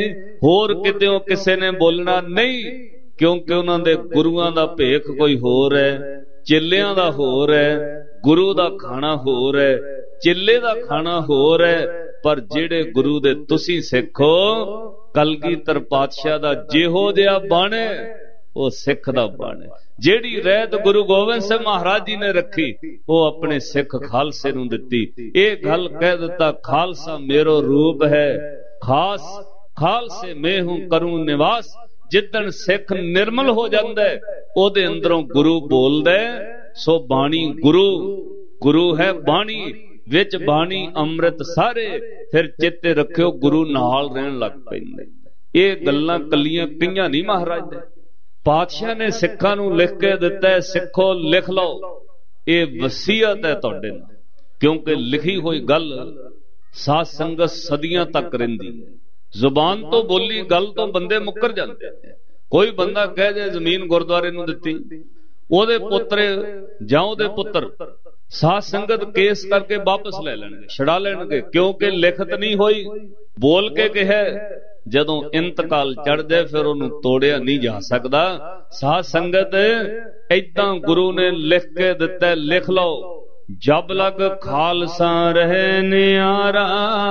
होर कितेओं किसे ने बोलना नहीं, क्योंकि उन्होंने गुरुआं दा भेख कोई होर है, चेलियां दा होर है, गुरु दा खाना होर है, चेले दा खाना होर है। पर जेड़े गुरु दे तुसी सिख हो, कलगीधर पातशाह दा जेहो जिहा बाणे वो सिख दा बाणे। जेड़ी रहत गुरु गोबिंद सिंह महाराज जी ने रखी वो अपने सिख खालसे नूं दित्ती। ये गल कह दिता, खालसा मेरो रूप है खास, खालसे में हूं करूं निवास। जिदन सिख निर्मल हो जांदा है ओदे अंदरों गुरु बोलदा है। सो बाणी गुरु, गुरु है बाणी विच बाणी अमृत सारे। फिर चेते रखियो गुरु नाल रहन लग पैंदे। ये गल्लां कलियां कईयां नहीं महाराज दे, पातशाह ने सिखां नूं लिख के दिता है। सिखो लिख लो, ये वसीयत है तुहाडे नाल, क्योंकि लिखी हुई गल साध संगत सदियां तक रहिंदी है। जुबान तो बोली गल तो बंदे मुकर जाते हैं। कोई बंदा कह जाए जमीन गुरुद्वारे नूं दित्ती, ओदे पुत्र जां ओदे पुत्र साध संगत केस करके वापस ले लेंगे, छड़ा लेंगे, क्योंकि लिखत नहीं होई। बोल के कहे जदों इंतकाल चढ़ जाए फिर उन्होंने तोड़िया नहीं जा सकता। साध संगत इदां गुरु ने लिख के दिता, लिख लो। जब लग खालसा रहे न्यारा,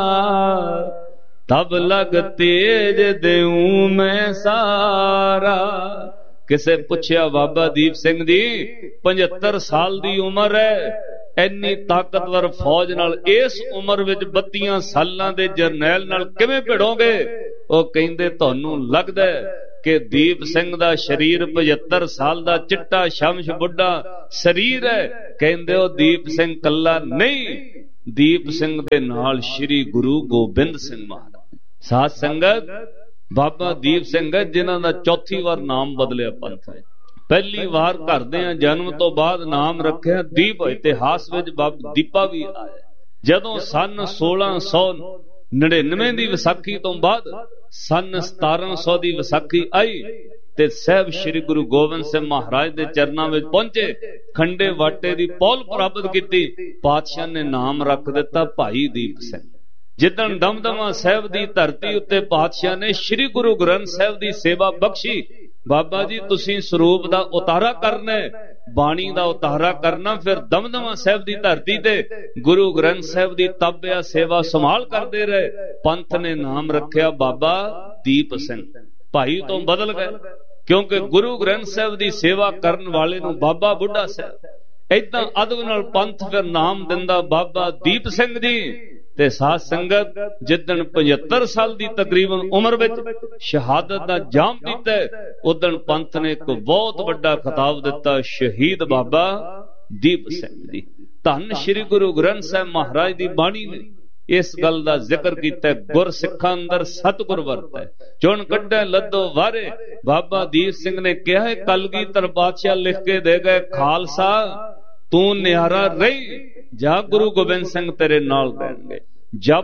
तब लग तेज देऊं मैं सारा। किसे पूछया बाबा दीप सिंह जी 75 साल दी उम्र है, इन्नी ताकतवर फौज नाल इस उम्र विच 32 सालां दे जरनैल नाल किवें भिड़ोगे? वो कहिंदे तुहानूं लगदा है कि दीप सिंह दा शरीर 75 साल दा चिट्टा शमश बुढ़ा शरीर है? कहिंदे ओ दीप सिंह कल्ला नहीं, दीप सिंह दे नाल श्री गुरु गोबिंद सिंह महाराज। साध संगत बाबा दीप सिंह जिन्हां दा चौथी वार नाम बदलिया पंथ है। पहली वार घरदियां जन्म तो बाद नाम रखिया दीप। इतिहास विच बाबा दीपा भी आया। जदों सन 1699 दी विसाखी तो बाद सन 1700 दी विसाखी आई ते साहब श्री गुरु गोबिंद सिंह महाराज दे चरनां विच पहुंचे, खंडे वाटे दी पौल प्राप्त कीती। पातशाह ने नाम रख दिता भाई दीप सिंह। जिदन दमदमा साहब दी धरती उत्ते पातशाह ने श्री गुरु ग्रंथ साहब दी सेवा बख्शी, बाबा जी तुसी स्वरूप दा उतारा करना है, बाणी दा उतारा करना, फिर दमदमा साहब दी धरती ते गुरु ग्रंथ साहब दी ताबिया सेवा संभाल करते रहे। पंथ ने नाम रखिया बाबा दीप सिंह। भाई तो बदल गए, क्योंकि गुरु ग्रंथ साहब दी सेवा करन वाले नूं बाबा बुढ़ा साहब। इदां अदब नाल पंथ फिर नाम दिंदा बाबा दीप सिंह जी। ते साध संगत जिदन 75 साल दी तकरीबन उम्र विच शहादत दा जाम पीता, उदन पंथ ने एक बहुत बड़ा खिताब दिता, शहीद बाबा दीप सिंह जी। धन श्री गुरु ग्रंथ साहब महाराज दी बाणी ने इस गल दा जिक्र कीता, गुर सिखां अंदर सतगुर वरता है, चुन कड्डे लद्दो वारे। बाबा दीप सिंह ने कहा है कलगीधर पातशाह लिख के दे गए, खालसा तू न्यारा रही जा, गुरु गोबिंद सिंह तेरे नाल रहणगे। जब